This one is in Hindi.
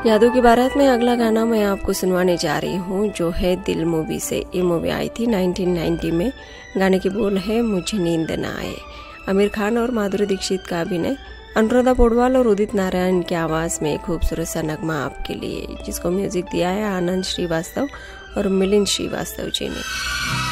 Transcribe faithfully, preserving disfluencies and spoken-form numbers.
यादों की बारात में अगला गाना मैं आपको सुनवाने जा रही हूँ, जो है दिल मूवी से। ये मूवी आई थी नाइनटीन नाइंटी में। गाने के बोल है मुझे नींद न आए। आमिर खान और माधुरी दीक्षित का अभिनय, अनुराधा पौडवाल और उदित नारायण की आवाज़ में खूबसूरत सा नगमा आपके लिए, जिसको म्यूजिक दिया है आनंद श्रीवास्तव और मिलिंद श्रीवास्तव जी ने।